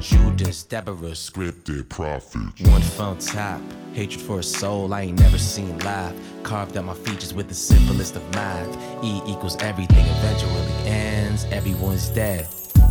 Judas, Deborah, Scripted prophets. one from top. Hatred for a soul I ain't never seen live. Carved out my features with the simplest of math. E equals everything eventually ends. Everyone's dead.